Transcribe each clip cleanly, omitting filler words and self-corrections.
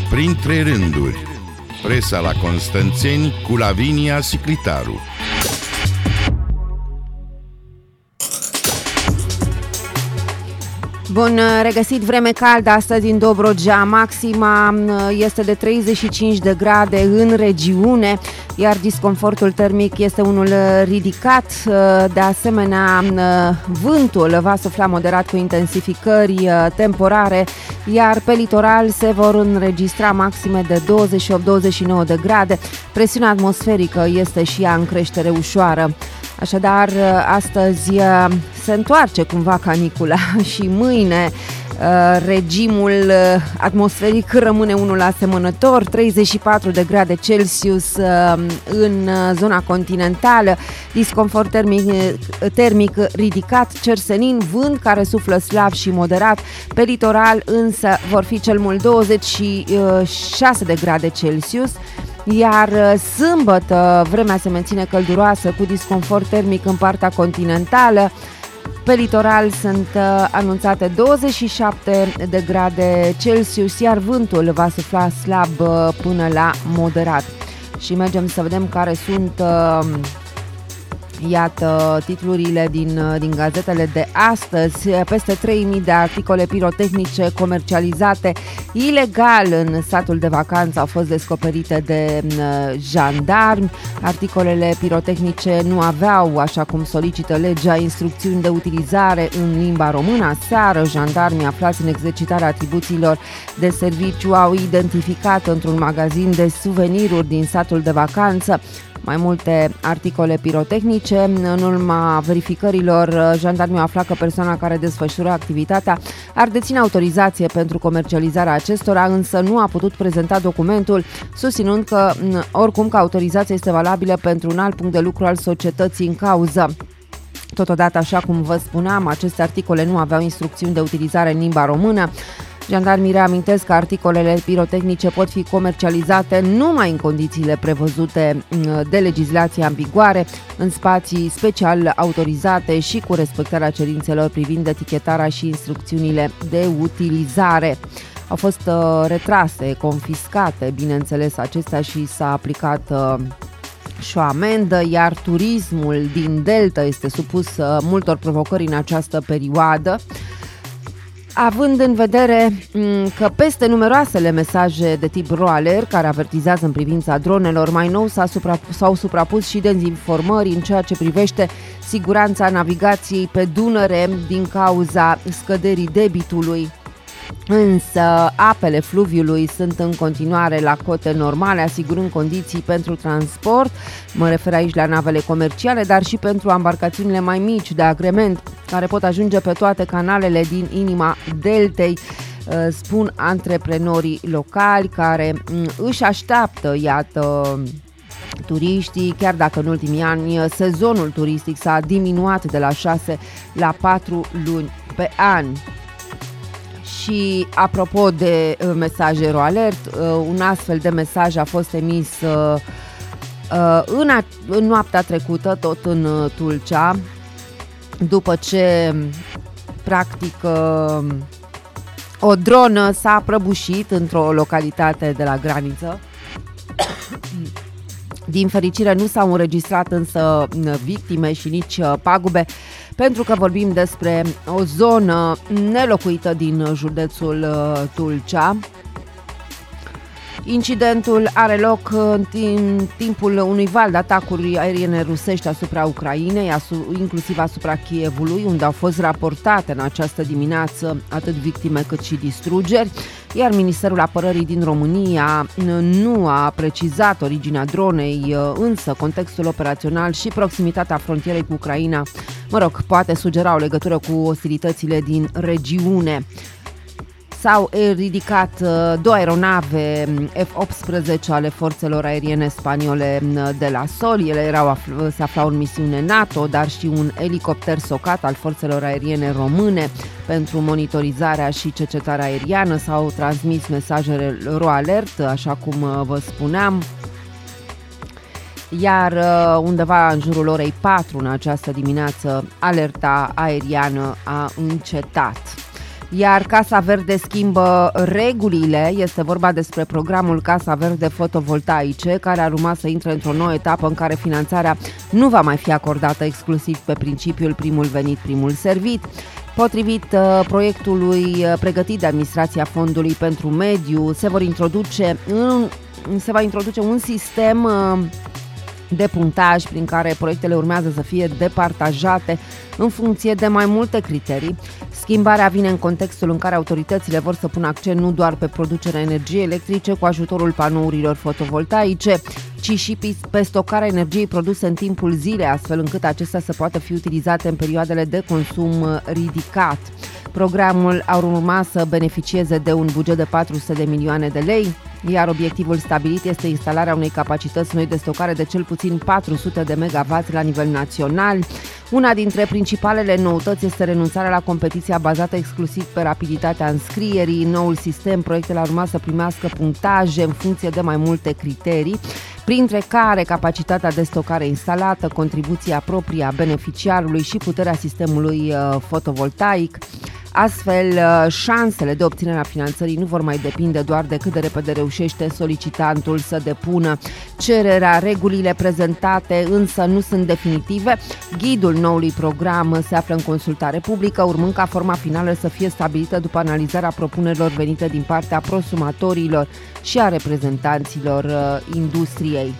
Printre rânduri, presa la Constanțeni cu Lavinia Siclitaru. Bun regăsit, vreme caldă astăzi în Dobrogea, maxima este de 35 de grade în regiune, iar disconfortul termic este unul ridicat. De asemenea, vântul va sufla moderat cu intensificări temporare, iar pe litoral se vor înregistra maxime de 28-29 de grade. Presiunea atmosferică este și ea în creștere ușoară. Așadar, astăzi se întoarce cumva canicula și mâine regimul atmosferic rămâne unul asemănător, 34 de grade Celsius în zona continentală, disconfort termic ridicat, cer senin, vânt care suflă slab și moderat, pe litoral însă vor fi cel mult 26 de grade Celsius. Iar sâmbătă vremea se menține călduroasă cu disconfort termic în partea continentală. Pe litoral sunt anunțate 27 de grade Celsius, iar vântul va sufla slab până la moderat. Și mergem să vedem care sunt iată titlurile din gazetele de astăzi. Peste 3.000 de articole pirotehnice comercializate ilegal în satul de vacanță au fost descoperite de jandarmi. Articolele pirotehnice nu aveau, așa cum solicită legea, instrucțiuni de utilizare în limba română. Aseară, jandarmii aflați în exercitarea atribuțiilor de serviciu au identificat într-un magazin de suveniruri din satul de vacanță mai multe articole pirotehnice. În urma verificărilor, jandarmii au aflat că persoana care desfășura activitatea ar deține autorizație pentru comercializarea acestora, însă nu a putut prezenta documentul, susținând că oricum că autorizația este valabilă pentru un alt punct de lucru al societății în cauză. Totodată, așa cum vă spuneam, aceste articole nu aveau instrucțiuni de utilizare în limba română. Jandarmii reamintesc că articolele pirotehnice pot fi comercializate numai în condițiile prevăzute de legislația în vigoare, în spații special autorizate și cu respectarea cerințelor privind etichetarea și instrucțiunile de utilizare. Au fost retrase, confiscate, bineînțeles, acestea și s-a aplicat și o amendă, iar turismul din Delta este supus multor provocări în această perioadă, având în vedere că peste numeroasele mesaje de tip RO-alert care avertizează în privința dronelor, mai nou s-au suprapus și dezinformări în ceea ce privește siguranța navigației pe Dunăre din cauza scăderii debitului. Însă apele fluviului sunt în continuare la cote normale, asigurând condiții pentru transport. Mă refer aici la navele comerciale, dar și pentru embarcațiunile mai mici de agrement, care pot ajunge pe toate canalele din inima deltei, spun antreprenorii locali care își așteaptă, iată, turiștii, chiar dacă în ultimii ani sezonul turistic s-a diminuat de la 6 la 4 luni pe an. Și apropo de mesaje RO-alert, un astfel de mesaj a fost emis în noaptea trecută, tot în Tulcea, după ce practic o dronă s-a prăbușit într-o localitate de la graniță. Din fericire nu s-au înregistrat însă victime și nici pagube, pentru că vorbim despre o zonă nelocuită din județul Tulcea. Incidentul are loc în timpul unui val de atacuri aeriene rusești asupra Ucrainei, inclusiv asupra Kievului, unde au fost raportate în această dimineață atât victime cât și distrugeri, iar Ministerul Apărării din România nu a precizat originea dronei, însă contextul operațional și proximitatea frontierei cu Ucraina, poate sugera o legătură cu ostilitățile din regiune. S-au ridicat două aeronave F-18 ale forțelor aeriene spaniole de la sol. Ele se aflau în misiune NATO, dar și un elicopter Socat al forțelor aeriene române pentru monitorizarea și cercetarea aeriană. S-au transmis mesaje RO-alert, așa cum vă spuneam. Iar undeva în jurul orei 4 în această dimineață, alerta aeriană a încetat. Iar Casa Verde schimbă regulile, este vorba despre programul Casa Verde fotovoltaice, care ar urma să intre într-o nouă etapă în care finanțarea nu va mai fi acordată exclusiv pe principiul primul venit, primul servit. Potrivit proiectului pregătit de Administrația Fondului pentru Mediu, se va introduce un sistem de punctaj prin care proiectele urmează să fie departajate în funcție de mai multe criterii. Schimbarea vine în contextul în care autoritățile vor să pună accent nu doar pe producerea energiei electrice cu ajutorul panourilor fotovoltaice, ci și pe stocarea energiei produse în timpul zilei, astfel încât acestea să poată fi utilizate în perioadele de consum ridicat. Programul ar urma să beneficieze de un buget de 400 de milioane de lei, iar obiectivul stabilit este instalarea unei capacități noi de stocare de cel puțin 400 de MW la nivel național. Una dintre principalele noutăți este renunțarea la competiția bazată exclusiv pe rapiditatea înscrierii. În noul sistem, proiectele ar urma să primească punctaje în funcție de mai multe criterii, printre care capacitatea de stocare instalată, contribuția proprie a beneficiarului și puterea sistemului fotovoltaic. Astfel, șansele de obținere a finanțării nu vor mai depinde doar de cât de repede reușește solicitantul să depună cererea. Regulile prezentate însă nu sunt definitive. Ghidul noului program se află în consultare publică, urmând ca forma finală să fie stabilită după analizarea propunerilor venite din partea prosumatorilor și a reprezentanților industriei.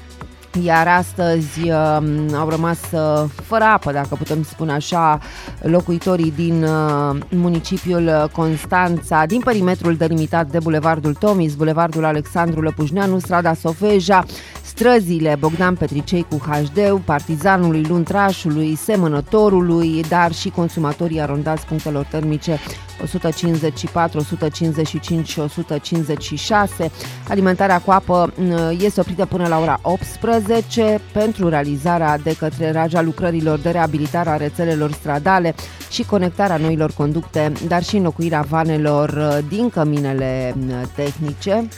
Iar astăzi au rămas fără apă, dacă putem spune așa, locuitorii din municipiul Constanța, din perimetrul delimitat de Bulevardul Tomis, Bulevardul Alexandru Lăpușneanu, strada Sofeja, străzile Bogdan Petricei cu HD, Partizanului, Luntrașului, Semănătorului, dar și consumatorii arondați punctelor termice 154, 155 și 156. Alimentarea cu apă este oprită până la ora 18 pentru realizarea de către Raja lucrărilor de reabilitare a rețelelor stradale și conectarea noilor conducte, dar și înlocuirea vanelor din căminele tehnice.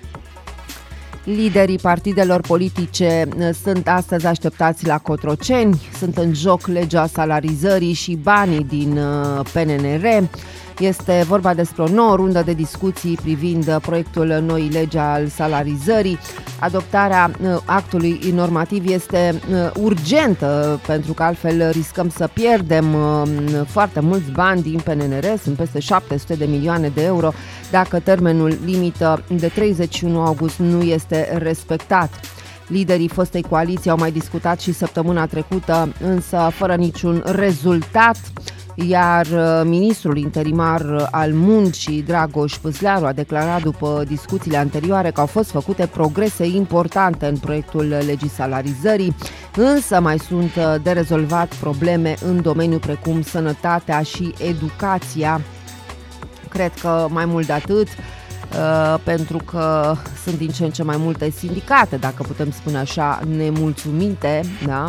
Liderii partidelor politice sunt astăzi așteptați la Cotroceni, sunt în joc legea salarizării și banii din PNR. Este vorba despre o nouă rundă de discuții privind proiectul noii legi al salarizării. Adoptarea actului normativ este urgentă, pentru că altfel riscăm să pierdem foarte mulți bani din PNR, sunt peste 700 de milioane de euro, dacă termenul limită de 31 august nu este respectat. Liderii fostei coaliții au mai discutat și săptămâna trecută, însă fără niciun rezultat. Iar ministrul interimar al muncii, Dragoș Păslearu, a declarat după discuțiile anterioare că au fost făcute progrese importante în proiectul legii salarizării, însă mai sunt de rezolvat probleme în domeniu precum sănătatea și educația. Cred că mai mult de atât, pentru că sunt din ce în ce mai multe sindicate, dacă putem spune așa, nemulțumite, da?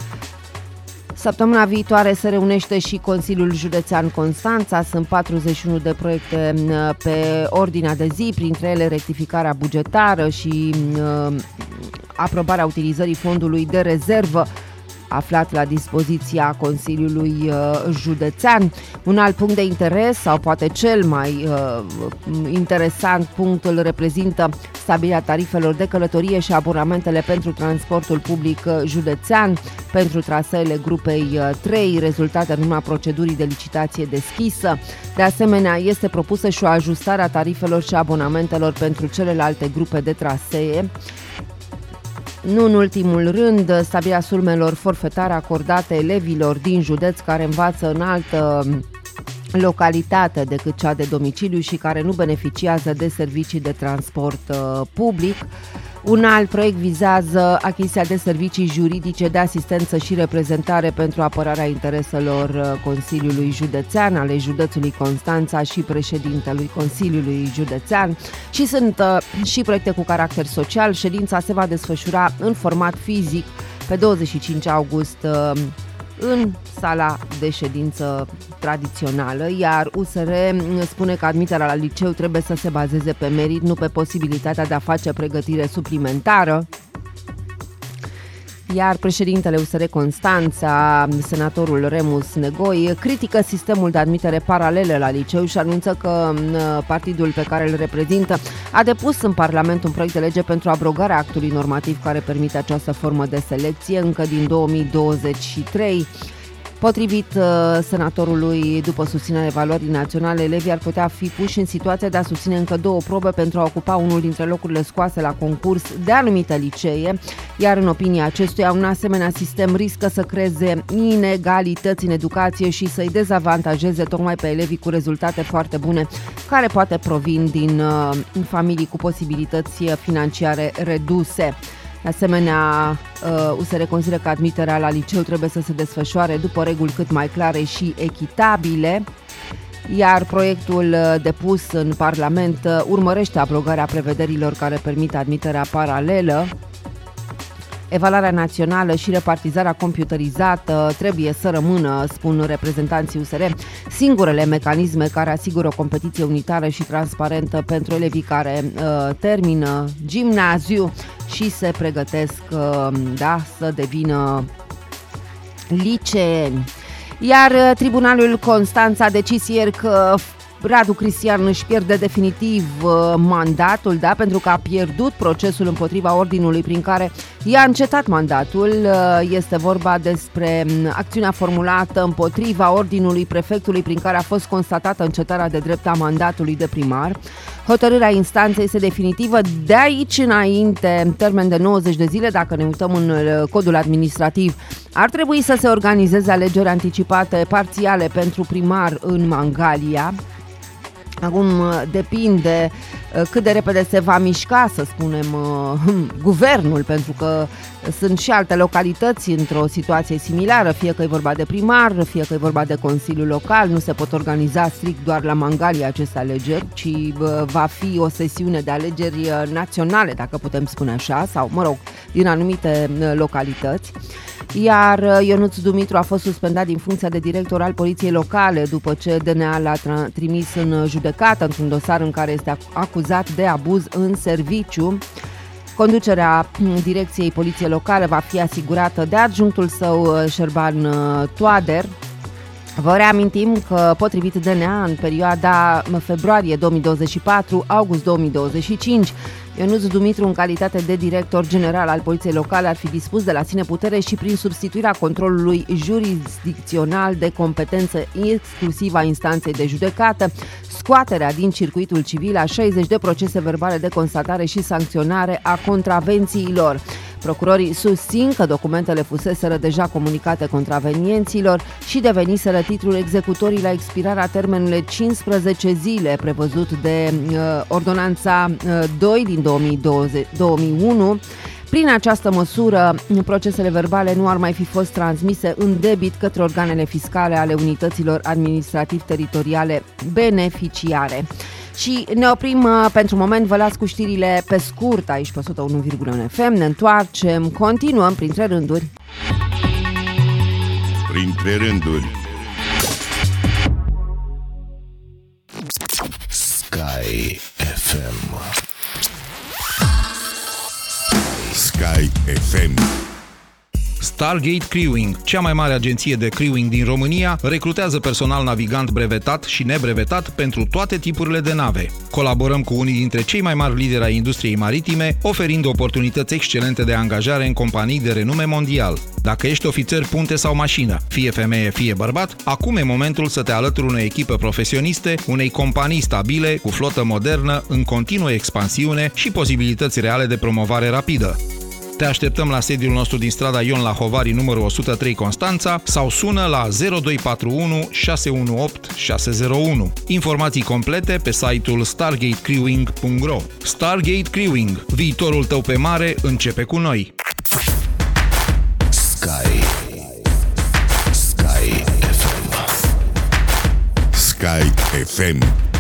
Săptămâna viitoare se reunește și Consiliul Județean Constanța. Sunt 41 de proiecte pe ordinea de zi, printre ele rectificarea bugetară și aprobarea utilizării fondului de rezervă aflat la dispoziția Consiliului Județean. Un alt punct de interes, sau poate cel mai interesant punct, îl reprezintă stabilirea tarifelor de călătorie și abonamentele pentru transportul public județean pentru traseele grupei 3, rezultate în urma procedurii de licitație deschisă. De asemenea, este propusă și o ajustare a tarifelor și abonamentelor pentru celelalte grupe de trasee. Nu în ultimul rând, stabilirea sumelor forfetare acordate elevilor din județ care învață în altă localitate decât cea de domiciliu și care nu beneficiază de servicii de transport public. Un alt proiect vizează achiziția de servicii juridice de asistență și reprezentare pentru apărarea intereselor Consiliului Județean, ale județului Constanța și președintelui Consiliului Județean, și sunt și proiecte cu caracter social. Ședința se va desfășura în format fizic pe 25 august în sala de ședință tradițională, iar USR spune că admiterea la liceu trebuie să se bazeze pe merit, nu pe posibilitatea de a face pregătire suplimentară. Iar președintele USR Constanța, senatorul Remus Negoi, critică sistemul de admitere paralelă la liceu și anunță că partidul pe care îl reprezintă a depus în Parlament un proiect de lege pentru abrogarea actului normativ care permite această formă de selecție încă din 2023. Potrivit senatorului, după susținerea evaluării naționale, elevii ar putea fi puși în situația de a susține încă 2 probe pentru a ocupa unul dintre locurile scoase la concurs de anumite licee, iar în opinia acestuia, un asemenea sistem riscă să creeze inegalități în educație și să-i dezavantajeze tocmai pe elevii cu rezultate foarte bune, care poate provin din familii cu posibilități financiare reduse. De asemenea, USR consideră că admiterea la liceu trebuie să se desfășoare după reguli cât mai clare și echitabile, iar proiectul depus în Parlament urmărește abrogarea prevederilor care permit admiterea paralelă. Evaluarea națională și repartizarea computerizată trebuie să rămână, spun reprezentanții USR, singurele mecanisme care asigură o competiție unitară și transparentă pentru elevii care termină gimnaziu și se pregătesc să devină liceeni. Iar Tribunalul Constanța a decis ieri că Radu Cristian își pierde definitiv mandatul, pentru că a pierdut procesul împotriva ordinului prin care i-a încetat mandatul. Este vorba despre acțiunea formulată împotriva ordinului prefectului prin care a fost constatată încetarea de drept a mandatului de primar. Hotărârea instanței este definitivă. De aici înainte, în termen de 90 de zile, dacă ne uităm în codul administrativ, ar trebui să se organizeze alegeri anticipate parțiale pentru primar în Mangalia. Acum depinde cât de repede se va mișca, să spunem, guvernul, pentru că sunt și alte localități într-o situație similară, fie că e vorba de primar, fie că e vorba de Consiliul Local. Nu se pot organiza strict doar la Mangalia aceste alegeri, ci va fi o sesiune de alegeri naționale, dacă putem spune așa, sau, din anumite localități. Iar Ionuț Dumitru a fost suspendat din funcția de director al Poliției Locale după ce DNA l-a trimis în judecată într-un dosar în care este acuzat de abuz în serviciu. Conducerea Direcției Poliției Locale va fi asigurată de adjunctul său, Șerban Toader. Vă reamintim că, potrivit DNA, în perioada februarie 2024-august 2025, Ionuț Dumitru, în calitate de director general al Poliției Locale, ar fi dispus de la sine putere și prin substituirea controlului jurisdicțional de competență exclusivă a instanței de judecată, scoaterea din circuitul civil a 60 de procese verbale de constatare și sancționare a contravențiilor. Procurorii susțin că documentele fuseseră deja comunicate contravenienților și deveniseră titlul executorii la expirarea termenului 15 zile prevăzut de ordonanța 2 din 2001. Prin această măsură, procesele verbale nu ar mai fi fost transmise în debit către organele fiscale ale unităților administrativ-teritoriale beneficiare. Și ne oprim pentru moment, vă las cu știrile pe scurt aici pe 101,1 FM, ne întoarcem, continuăm printre rânduri. Printre rânduri. Sky FM. Sky FM. Stargate Crewing, cea mai mare agenție de crewing din România, recrutează personal navigant brevetat și nebrevetat pentru toate tipurile de nave. Colaborăm cu unii dintre cei mai mari lideri ai industriei maritime, oferind oportunități excelente de angajare în companii de renume mondial. Dacă ești ofițer punte sau mașină, fie femeie, fie bărbat, acum e momentul să te alături unei echipe profesioniste, unei companii stabile, cu flotă modernă, în continuă expansiune și posibilități reale de promovare rapidă. Te așteptăm la sediul nostru din strada Ion Lahovari, numărul 103 Constanța, sau sună la 0241 618 601. Informații complete pe site-ul stargatecrewing.ro. Stargate Crewing. Viitorul tău pe mare începe cu noi. Sky FM. Sky FM.